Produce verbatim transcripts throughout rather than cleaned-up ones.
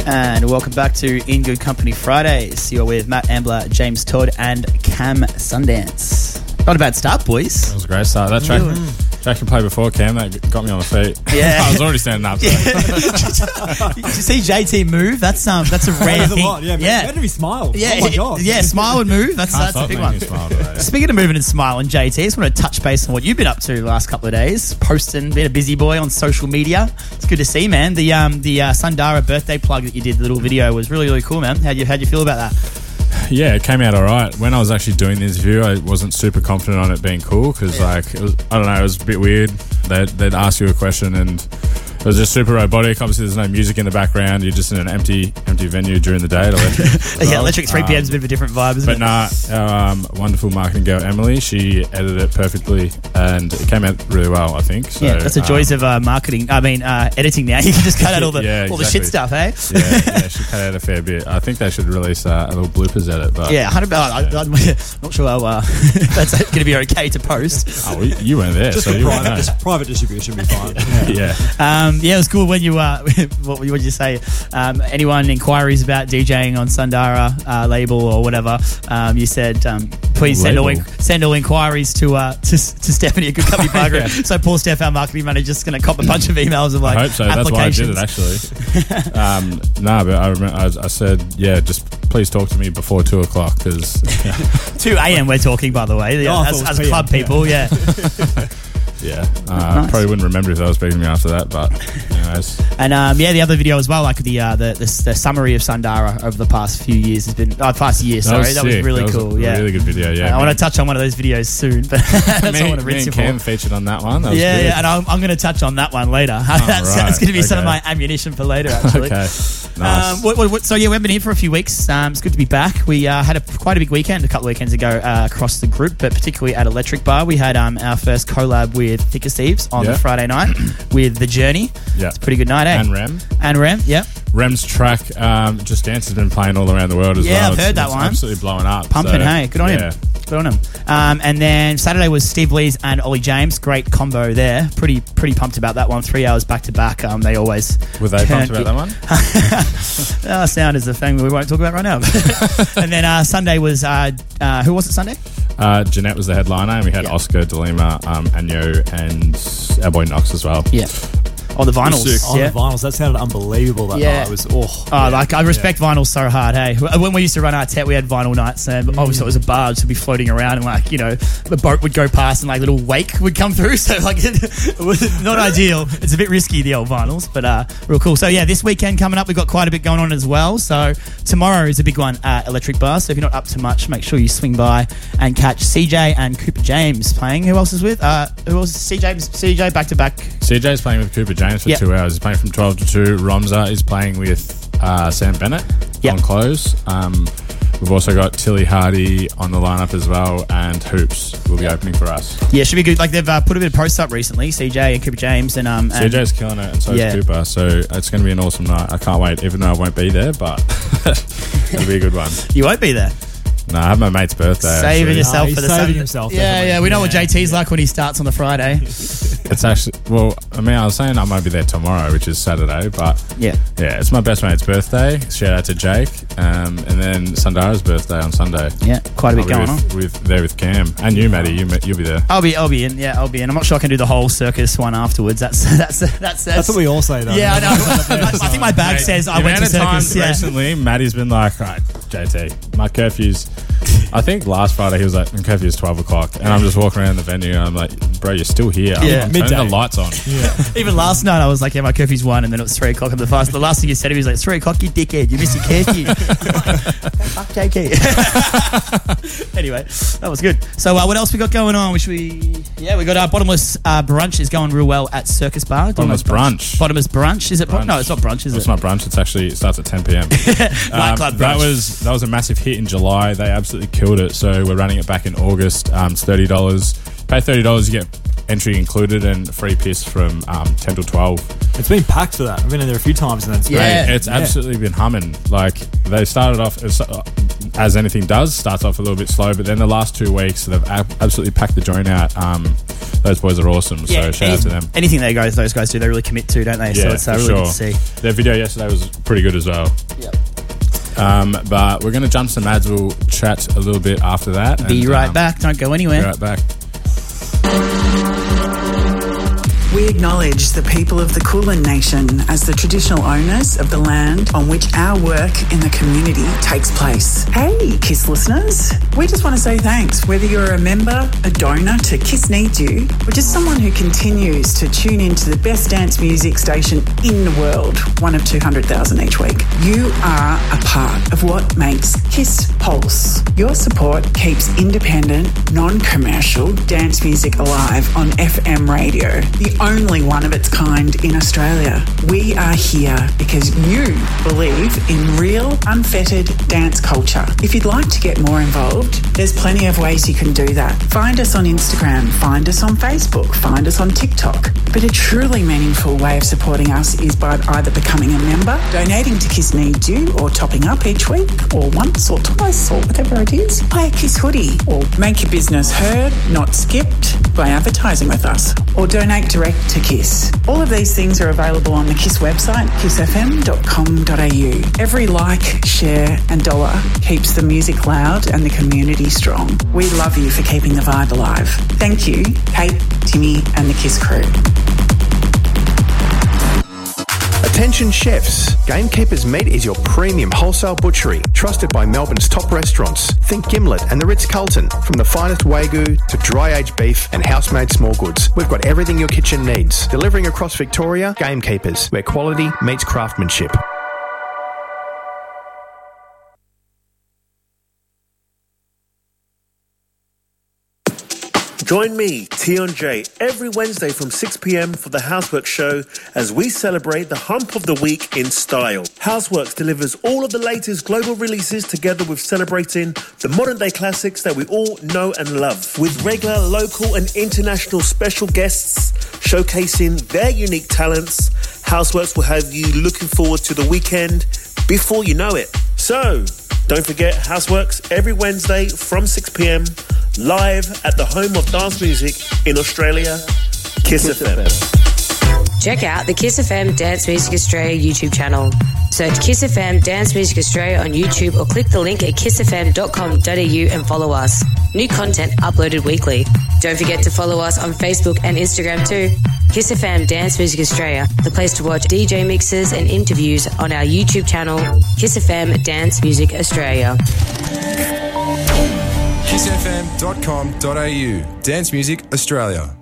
And welcome back to In Good Company Fridays. You're with Matt Ambler, James Todd, and Cam Sundance. Not a bad start, boys. That was a great start. That track, mm. track you played before, Cam, that got me on the feet. Yeah. I was already standing up. So. Did you see J T move? That's um, that's a rare thing. Lot. Yeah, yeah. Made me smile. Yeah, oh my God. Yeah, smile and move. That's, that's a big one. Speaking of moving and smiling, J T, I just want to touch base on what you've been up to the last couple of days. Posting, being a busy boy on social media. It's good to see, man. The um, the uh, Sundara birthday plug that you did, the little video, was really, really cool, man. How'd you, how'd you feel about that? Yeah, it came out all right. When I was actually doing the interview, I wasn't super confident on it being cool because, yeah. like, it was, I don't know, it was a bit weird. They'd, they'd ask you a question and it was just super robotic. Obviously, there's no music in the background. You're just in an empty empty venue during the day at Electric. yeah, well. Electric three p.m. is um, a bit of a different vibe, isn't but it? But nah, our um, wonderful marketing girl, Emily, she edited it perfectly and it came out really well, I think. So, yeah, that's the joys um, of uh, marketing. I mean, uh, editing now. You can just cut out all the yeah, all exactly. the shit stuff, eh? yeah, yeah, she cut out a fair bit. I think they should release uh, a little bloopers edit. But yeah, one hundred percent. Yeah. I'm not sure how uh, that's going to be okay to post. Oh, well, you weren't there, just so you private, just private distribution would be fine. yeah, yeah. Um, yeah, it was cool when you. Uh, what would you say? Um, anyone inquiries about DJing on Sundara uh, label or whatever? Um, you said um, please send all, in, send all inquiries to uh, to, to Stephanie at Good Company Bugger. yeah. So poor Steph, our marketing manager, is going to cop a bunch of emails of like. I hope so. That's why I did it actually. um, no, nah, but I, remember, I, I said yeah, just please talk to me before two o'clock because two a.m. we're talking, by the way. Yeah, oh, as as club people, yeah. yeah. Yeah, uh, nice. Probably wouldn't remember if they were speaking to me after that, but anyways. And um, yeah, the other video as well, like the uh, the, the the summary of Sundara over the past few years has been, oh, past year, sorry, that was, that was really that was cool. A yeah, really good video. Yeah, uh, I want to touch on one of those videos soon, but that's me, all I want to rinse me you and for. Cam featured on that one. That was yeah, good. yeah, and I'm, I'm going to touch on that one later. Oh, that's right. that's going to be okay. some of my ammunition for later, actually. okay, nice. Um, what, what, what, so yeah, we've been here for a few weeks. Um, it's good to be back. We uh, had a, quite a big weekend a couple of weekends ago uh, across the group, but particularly at Electric Bar, we had um, our first collab with Thicker Steves on yep. the Friday night with The Journey. Yeah, it's a pretty good night, eh? And Rem. And Rem, yeah. Rem's track, um, Just Dance, has been playing all around the world as yeah, well. Yeah, I've heard it's, that it's one. Absolutely blowing up. Pumping, so, hey. Good on yeah. him. Good on him. Um, and then Saturday was Steve Lees and Ollie James. Great combo there. Pretty pretty pumped about that one. Three hours back to back. Um, they always were they pumped about it. that one? oh, sound is the thing we won't talk about right now. And then uh, Sunday was uh, uh, who was it Sunday? Uh, Jeanette was the headliner, and we had yeah. Oscar, Delima, um, Anyo, and our boy Knox as well. Yeah. Oh, the vinyls. Oh, yeah. the vinyls. That sounded unbelievable that yeah. night. It was, oh, oh yeah. like, I respect yeah. vinyls so hard, hey. When we used to run our Tet, we had vinyl nights, and mm. obviously it was a barge to be floating around, and, like, you know, the boat would go past, and, like, little wake would come through, so, like, it was not ideal. It's a bit risky, the old vinyls, but uh, real cool. So, yeah, this weekend coming up, we've got quite a bit going on as well. So, tomorrow is a big one at Electric Bar, so if you're not up to much, make sure you swing by and catch C J and Cooper James playing. Who else is with? Uh, who else? C J, C J back-to-back. C J's playing with Cooper James for yep. two hours. He's playing from twelve to two. Romza is playing with uh, Sam Bennett yep. on close. Um, we've also got Tilly Hardy on the lineup as well, and Hoops will be opening for us. Yeah, should be good. Like, they've uh, put a bit of posts up recently, C J and Cooper James. and um, C J's killing it, and so yeah. is Cooper. So it's going to be an awesome night. I can't wait, even though I won't be there, but it'll be a good one. You won't be there? No, I have my mate's birthday. Saving actually. yourself no, for the saving Sunday. himself. Yeah, definitely. yeah. We know yeah. what J T's like when he starts on the Friday. It's actually, well, I mean, I was saying I might be there tomorrow, which is Saturday, but yeah, yeah, it's my best mate's birthday. Shout out to Jake, um, and then Sundara's birthday on Sunday. Yeah, quite a bit I'll going with, on. With there with Cam and you, Maddie. You you'll be there. I'll be, I'll be in. Yeah, I'll be in. I'm not sure I can do the whole circus one afterwards. That's that's that's that's, that's what we all say, though. Yeah, I know. I, I think my bag Mate, says I went to circus. Yeah. Recently, Maddie's been like, right, J T, my curfew's. I think last Friday he was like, curfew's twelve o'clock, and I'm just walking around the venue, and I'm like, bro, you're still here. Yeah, I'm midday. turning the lights on. Yeah. Even last night I was like, yeah, my curfew's one, and then it was three o'clock. And the fast, the last thing he said to me was like, it's three o'clock, you dickhead, you missed your curfew. Fuck J K. Anyway, that was good. So uh, what else we got going on? Which we, yeah, we got our bottomless uh, brunch is going real well at Circus Bar. Bottomless brunch. brunch. Bottomless brunch. Is it? Brunch. No, it's not brunch. Is it's it? It's not brunch. It's actually it starts at ten p.m. um, Club brunch. That was that was a massive hit in July. They absolutely killed it. So we're running it back in August. Um, it's thirty dollars. Pay thirty dollars, you get entry included and free piss from um, ten till twelve. It's been packed for that. I've been in there a few times, and it's Yeah. great. It's Yeah. absolutely been humming. Like, they started off as, as anything does, starts off a little bit slow, but then the last two weeks they've ab- absolutely packed the joint out. Um, those boys are awesome. So shout out to them. Anything they guys, those guys do, they really commit to, don't they? Yeah, so it's uh, for really sure. good to see. Their video yesterday was pretty good as well. Yep. Um, but we're going to jump some ads. We'll chat a little bit after that. Be and, right um, back. Don't go anywhere. Be right back. We acknowledge the people of the Kulin Nation as the traditional owners of the land on which our work in the community takes place. Hey, KISS listeners, we just want to say thanks, whether you're a member, a donor to KISS Needs You, or just someone who continues to tune into the best dance music station in the world, one of two hundred thousand each week. You are a part of what makes KISS Pulse. Your support keeps independent, non-commercial dance music alive on F M radio, the only one of its kind in Australia. We are here because you believe in real, unfettered dance culture. If you'd like to get more involved, there's plenty of ways you can do that. Find us on Instagram, find us on Facebook, find us on TikTok. But a truly meaningful way of supporting us is by either becoming a member, donating to KISS Needs You, or topping up each week, or once or twice, or whatever it is. Buy a KISS hoodie, or make your business heard, not skipped, by advertising with us, or donate direct to KISS. All of these things are available on the KISS website, kiss f m dot com dot a u. Every like, share and dollar keeps the music loud and the community strong. We love you for keeping the vibe alive. Thank you, Kate, Timmy and the KISS crew. Attention chefs, Gamekeeper's Meat is your premium wholesale butchery, trusted by Melbourne's top restaurants. Think Gimlet and the Ritz-Carlton. From the finest Wagyu to dry-aged beef and house-made small goods, we've got everything your kitchen needs. Delivering across Victoria, Gamekeepers, where quality meets craftsmanship. Join me, Tion J, every Wednesday from six p.m. for the Houseworks show as we celebrate the hump of the week in style. Houseworks delivers all of the latest global releases together with celebrating the modern-day classics that we all know and love. With regular, local and international special guests showcasing their unique talents, Houseworks will have you looking forward to the weekend before you know it. So, don't forget Houseworks every Wednesday from six p.m. live at the home of dance music in Australia, KISS, KISS F M. Check out the KISS F M Dance Music Australia YouTube channel. Search KISS F M Dance Music Australia on YouTube or click the link at kiss f m dot com dot a u and follow us. New content uploaded weekly. Don't forget to follow us on Facebook and Instagram too. KISS F M Dance Music Australia, the place to watch D J mixes and interviews on our YouTube channel, KISS F M Dance Music Australia. kiss f m dot com dot a u. Dance Music Australia.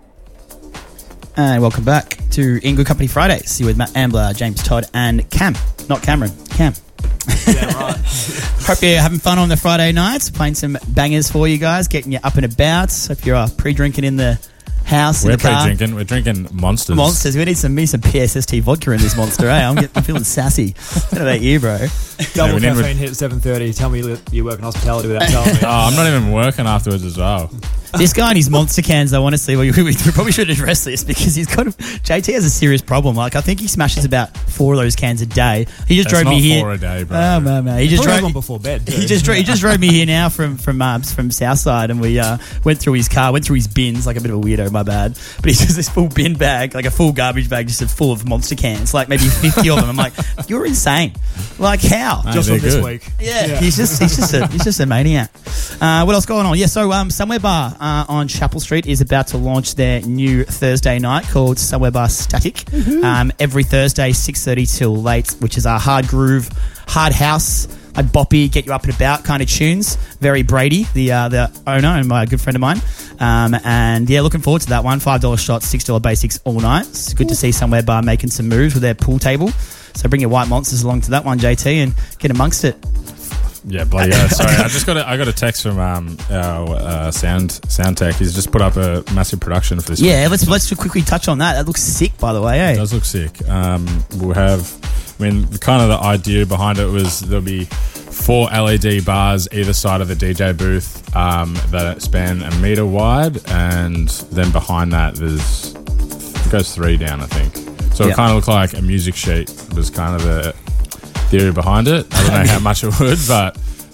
And welcome back to In Good Company Fridays. You're with Matt Ambler, James Todd and Cam. Not Cameron, Cam. Yeah, right. Hope you're having fun on the Friday nights, playing some bangers for you guys, getting you up and about. Hope you're uh, pre-drinking in the house. We're in the car. pre-drinking. We're drinking Monsters. Monsters. We need some me some P S S T vodka in this monster, eh? I'm, getting, I'm feeling sassy. I don't know about you, bro. Double Yeah, we caffeine need- hit at seven thirty. Tell me you work in hospitality without telling me. Oh, I'm not even working afterwards as well. This guy and his monster cans, though, honestly, we, we, we probably should address this because he's got a, J T has a serious problem. Like, I think he smashes about four of those cans a day. He just That's drove me not here. four a day, bro. Oh, man, man. He just Probably drove one before bed. too. He just dro- he just drove me here now from from um, from Southside, and we uh, went through his car, went through his bins, like a bit of a weirdo, my bad. But he's just this full bin bag, like a full garbage bag, just full of monster cans, like maybe fifty of them. I'm like, you're insane. Like how? Mate, Just they're on this good. week. Yeah, he's just he's just a he's just a maniac. Uh, what else going on? Yeah, so um, Somewhere Bar uh, on Chapel Street is about to launch their new Thursday night called Somewhere Bar Static. Mm-hmm. Um, every Thursday, six thirty till late, which is a hard groove, hard house, like boppy, get you up and about kind of tunes. Very Brady, the uh, the owner and my good friend of mine. Um, and yeah, looking forward to that one. five dollars shots, six dollars basics all night. It's good Ooh. to see Somewhere Bar making some moves with their pool table. So bring your white monsters along to that one, J T, and get amongst it. Yeah, bloody yeah. Sorry, I just got a, I got a text from um, our uh, sound sound tech. He's just put up a massive production for this. Yeah, week. let's let's quickly touch on that. That looks sick, by the way. Eh? It does look sick. Um, we'll have, I mean, the, kind of the idea behind it was there'll be four L E D bars either side of the D J booth um, that span a meter wide, and then behind that there's it goes three down, I think. So yeah. it kind of looked like a music sheet was kind of the theory behind it. I don't know how much it would, but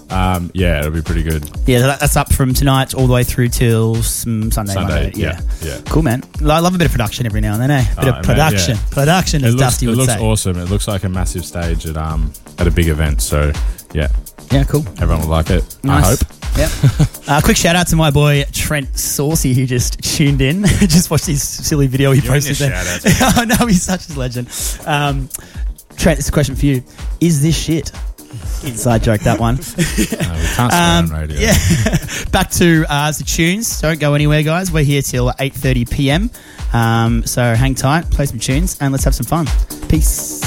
Um, yeah, it'll be pretty good. Yeah, that, that's up from tonight all the way through till some Sunday. Sunday, Monday. yeah, yeah. Cool, man. I love a bit of production every now and then, eh? A bit Oh, of production. man, yeah. Production, as It looks, Dusty it would looks say. awesome. It looks like a massive stage at um at a big event. So yeah, Yeah, cool. everyone will like it. Nice. I hope. Yep. uh, quick shout out to my boy Trent Saucy who just tuned in. Just watched his silly video he You're in posted your there. shout-outs, I know, he's such a legend. Um, Trent, this is a question for you. Is this shit? Inside joke, that one. No, we can't swear Um, on radio. yeah. Back to uh, the tunes. Don't go anywhere, guys. We're here till eight thirty p.m. Um, so hang tight, play some tunes, and let's have some fun. Peace.